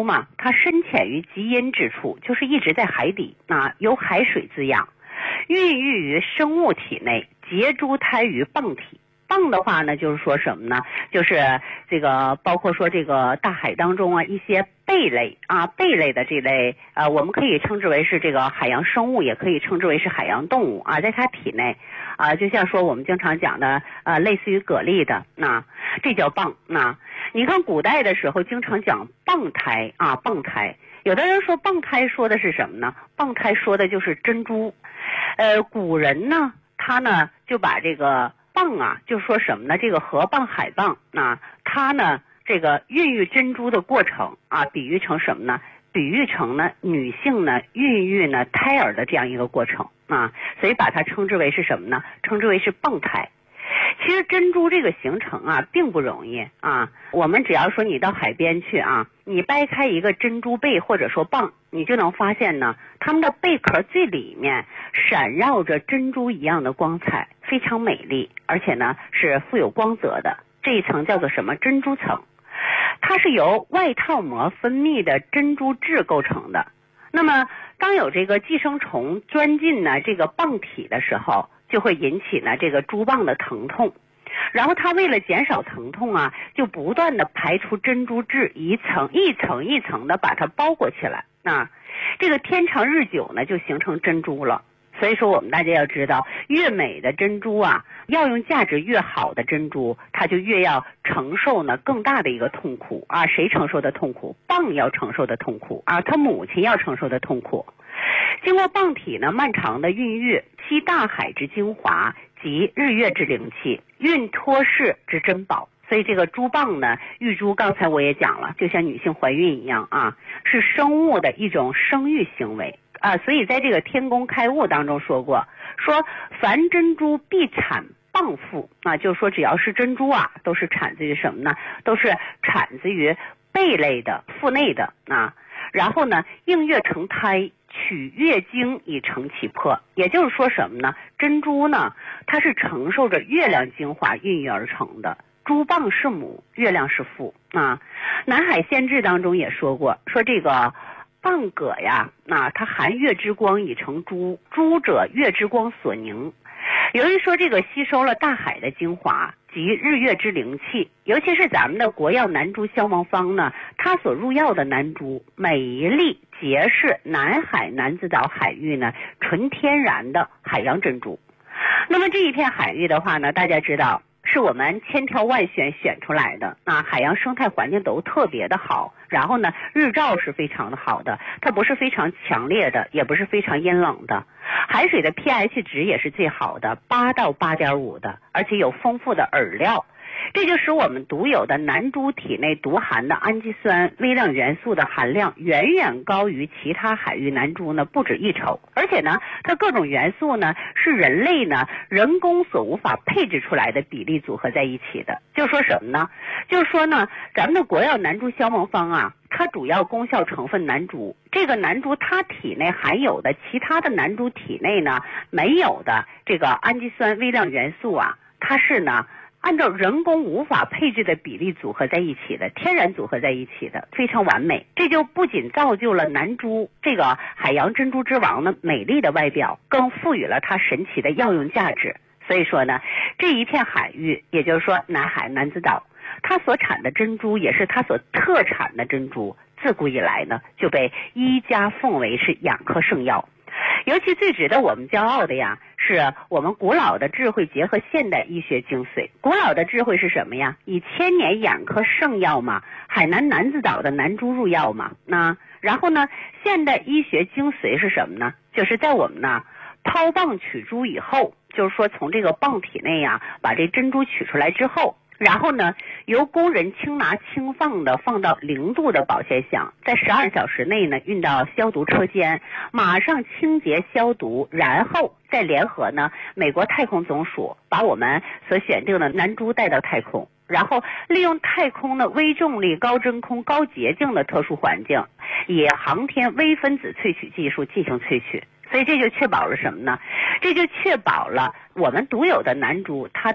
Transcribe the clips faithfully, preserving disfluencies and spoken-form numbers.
珠嘛，它深潜于极阴之处，就是一直在海底啊，由海水滋养，孕育于生物体内，结珠胎于蚌体。蚌的话呢，就是说什么呢？就是这个包括说这个大海当中啊，一些贝类啊，贝类的这类呃，我们可以称之为是这个海洋生物，也可以称之为是海洋动物啊，在它体内啊，就像说我们经常讲的呃，类似于蛤蜊的，那这叫蚌。那你看古代的时候经常讲蚌胎啊，蚌胎。有的人说蚌胎说的是什么呢？蚌胎说的就是珍珠。呃，古人呢，他呢就把这个蚌啊，就说什么呢？这个河蚌、海蚌啊，它呢这个孕育珍珠的过程啊，比喻成什么呢？比喻成呢女性呢孕育呢胎儿的这样一个过程啊，所以把它称之为是什么呢？称之为是蚌胎。其实珍珠这个形成啊并不容易啊，我们只要说你到海边去啊，你掰开一个珍珠贝或者说蚌，你就能发现呢，它们的贝壳最里面闪耀着珍珠一样的光彩，非常美丽，而且呢是富有光泽的。这一层叫做什么？珍珠层。它是由外套膜分泌的珍珠质构成的。那么当有这个寄生虫钻进呢这个蚌体的时候，就会引起呢这个珠蚌的疼痛，然后它为了减少疼痛啊，就不断的排出珍珠质，一层一层一层的把它包裹起来啊，这个天长日久呢就形成珍珠了。所以说我们大家要知道，越美的珍珠啊，药用价值越好的珍珠，它就越要承受呢更大的一个痛苦啊。谁承受的痛苦？蚌要承受的痛苦啊，它母亲要承受的痛苦。经过蚌体呢漫长的孕育，吸大海之精华及日月之灵气，蕴托世之珍宝。所以这个珠蚌呢，育珠刚才我也讲了，就像女性怀孕一样啊，是生物的一种生育行为啊。所以在这个天工开物当中说过，说凡珍珠必产蚌腹啊，就是说只要是珍珠啊，都是产自于什么呢？都是产自于贝类的腹内的啊。然后呢，应月成胎，取月经以成其魄。也就是说什么呢？珍珠呢，它是承受着月亮精华孕育而成的。珠蚌是母，月亮是父啊。南海县志当中也说过，说这个蚌蛤呀，那、啊、它含月之光以成珠，珠者月之光所凝。由于说这个吸收了大海的精华及日月之灵气，尤其是咱们的国药南珠消亡方呢，它所入药的南珠每一粒皆是南海南子岛海域呢纯天然的海洋珍珠。那么这一片海域的话呢，大家知道是我们千挑万选选出来的啊，海洋生态环境都特别的好，然后呢日照是非常的好的，它不是非常强烈的，也不是非常阴冷的，海水的 pH 值也是最好的，八到八点五的，而且有丰富的饵料，这就使我们独有的南珠体内独含的氨基酸微量元素的含量远远高于其他海域南珠呢不止一筹，而且呢它各种元素呢是人类呢人工所无法配置出来的比例组合在一起的。就说什么呢？就是说呢咱们的国药南珠消亡方啊，它主要功效成分南珠，这个南珠它体内含有的其他的南珠体内呢没有的这个氨基酸微量元素啊，它是呢按照人工无法配置的比例组合在一起的，天然组合在一起的，非常完美。这就不仅造就了南珠这个海洋珍珠之王的美丽的外表，更赋予了它神奇的药用价值。所以说呢，这一片海域，也就是说南海南子岛，它所产的珍珠也是它所特产的珍珠，自古以来呢就被医家奉为是养科圣药。尤其最值得我们骄傲的呀，是我们古老的智慧结合现代医学精髓。古老的智慧是什么呀？以千年养科圣药嘛，海南南子岛的南珠入药嘛。那然后呢，现代医学精髓是什么呢？就是在我们呢抛蚌取珠以后，就是说从这个蚌体内呀把这珍珠取出来之后，然后呢由工人轻拿轻放的放到零度的保鲜箱，在十二小时内呢运到消毒车间，马上清洁消毒，然后再联合呢美国太空总署把我们所选定的南珠带到太空，然后利用太空的微重力、高真空、高洁净的特殊环境，以航天微分子萃取技术进行萃取。所以这就确保了什么呢？这就确保了我们独有的南珠它的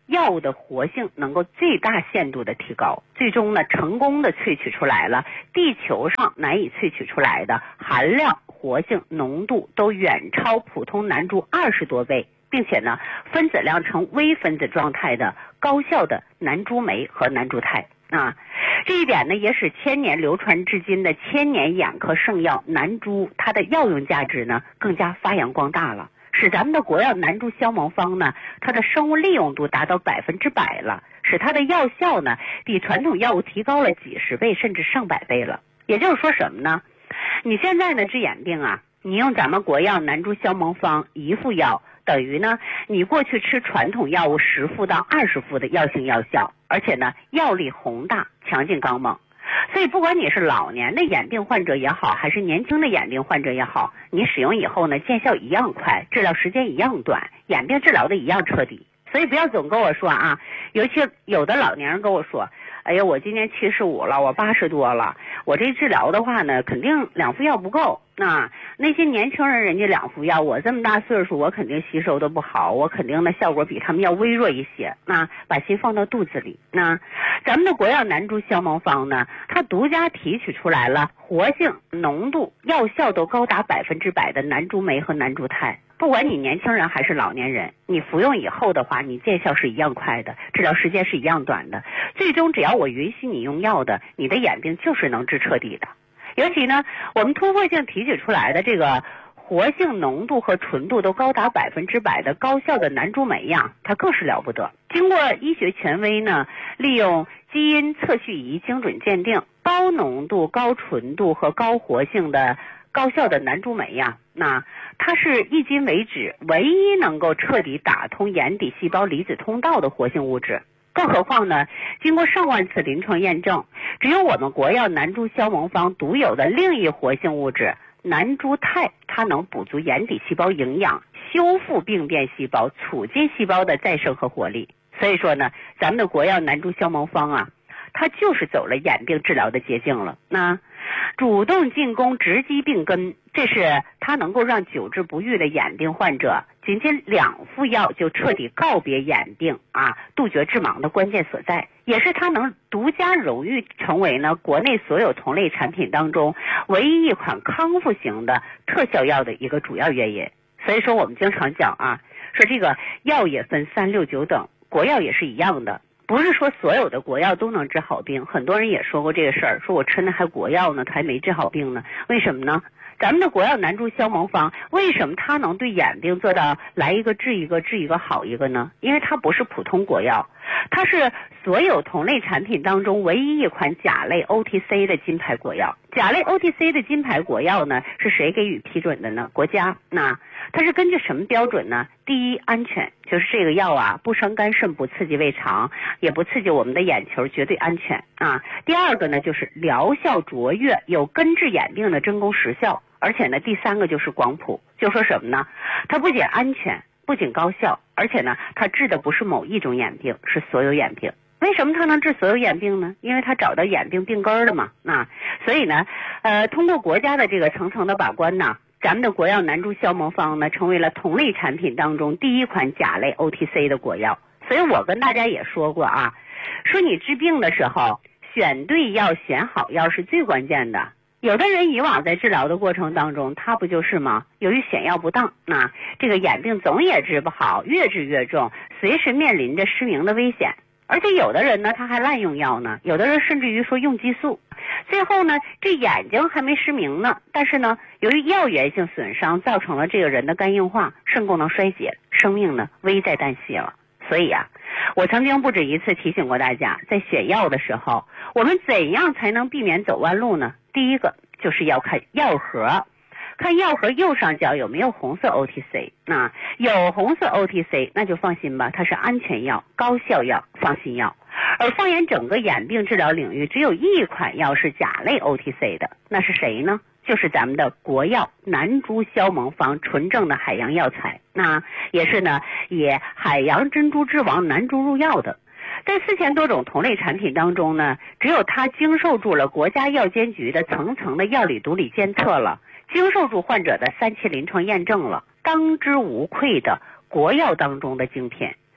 药物的活性能够最大限度的提高，最终呢成功的萃取出来了地球上难以萃取出来的含量、活性、浓度都远超普通楠珠二十多倍，并且呢分子量呈微分子状态的高效的楠珠酶和楠珠肽啊。这一点呢也使千年流传至今的千年眼科圣药楠珠它的药用价值呢更加发扬光大了，使咱们的国药楠珠消蒙方呢它的生物利用度达到百分之百了，使它的药效呢比传统药物提高了几十倍甚至上百倍了。也就是说什么呢？你现在呢治眼病啊，你用咱们国药楠珠消蒙方一副药，等于呢你过去吃传统药物十副到二十副的药性药效，而且呢药力宏大，强劲刚猛。所以不管你是老年的眼病患者也好，还是年轻的眼病患者也好，你使用以后呢见效一样快，治疗时间一样短，眼病治疗的一样彻底。所以不要总跟我说啊，尤其有的老年人跟我说，哎呀我今年七十五了，我八十多了，我这治疗的话呢肯定两副药不够。那那些年轻人人家两副药，我这么大岁数我肯定吸收的不好，我肯定的效果比他们要微弱一些。那把心放到肚子里。那咱们的国药楠珠消蒙方呢，它独家提取出来了活性、浓度、药效都高达百分之百的楠珠酶和楠珠肽。不管你年轻人还是老年人，你服用以后的话，你见效是一样快的，治疗时间是一样短的。最终只要我允许你用药的，你的眼病就是能治彻底的。尤其呢，我们突破性提取出来的这个活性、浓度和纯度都高达百分之百的高效的楠珠酶呀，它更是了不得。经过医学权威呢，利用基因测序仪精准鉴定，高浓度、高纯度和高活性的高效的楠珠酶呀，那它是迄今为止唯一能够彻底打通眼底细胞离子通道的活性物质。更何况呢，经过上万次临床验证，只有我们国药楠珠消蒙方独有的另一活性物质楠珠肽，它能补足眼底细胞营养，修复病变细胞，促进细胞的再生和活力。所以说呢，咱们的国药楠珠消蒙方啊，它就是走了眼病治疗的捷径了。那主动进攻，直击病根，这是它能够让久治不愈的眼病患者仅仅两副药就彻底告别眼病啊，杜绝致盲的关键所在，也是它能独家荣誉成为呢国内所有同类产品当中唯一一款康复型的特效药的一个主要原因。所以说我们经常讲啊，说这个药也分三六九等，国药也是一样的。不是说所有的国药都能治好病，很多人也说过这个事儿，说我吃那还国药呢，它还没治好病呢。为什么呢？咱们的国药楠珠消蒙方为什么它能对眼病做到来一个治一个治一个好一个呢？因为它不是普通国药，它是所有同类产品当中唯一一款甲类 O T C 的金牌国药。甲类 O T C 的金牌国药呢，是谁给予批准的呢？国家。那它是根据什么标准呢？第一，安全，就是这个药啊不伤肝肾，不刺激胃肠，也不刺激我们的眼球，绝对安全啊。第二个呢，就是疗效卓越，有根治眼病的真功实效。而且呢，第三个就是广谱，就说什么呢？它不仅安全，不仅高效，而且呢，它治的不是某一种眼病，是所有眼病。为什么它能治所有眼病呢？因为它找到眼病病根了嘛。那所以呢，呃，通过国家的这个层层的把关呢，咱们的国药楠珠消蒙方呢，成为了同类产品当中第一款甲类 O T C 的国药。所以我跟大家也说过啊，说你治病的时候，选对药、选好药是最关键的。有的人以往在治疗的过程当中，他不就是吗？由于选药不当，那这个眼病总也治不好，越治越重，随时面临着失明的危险。而且有的人呢，他还滥用药呢，有的人甚至于说用激素，最后呢，这眼睛还没失明呢，但是呢，由于药源性损伤，造成了这个人的肝硬化、肾功能衰竭，生命呢危在旦夕了。所以啊，我曾经不止一次提醒过大家，在选药的时候，我们怎样才能避免走弯路呢？第一个就是要看药盒，看药盒右上角有没有红色 O T C， 那有红色 O T C 那就放心吧，它是安全药、高效药、放心药。而放眼整个眼病治疗领域，只有一款药是甲类 O T C 的，那是谁呢？就是咱们的国药楠珠消蒙方，纯正的海洋药材，那也是呢以海洋珍珠之王楠珠入药的。在四千多种同类产品当中呢，只有它经受住了国家药监局的层层的药理毒理监测了，经受住患者的三期临床验证了，当之无愧的国药当中的精品。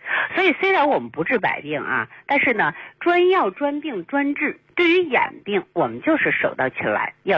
所以虽然我们不治百病啊，但是呢，专药专病专治。对于眼病，我们就是手到擒来，要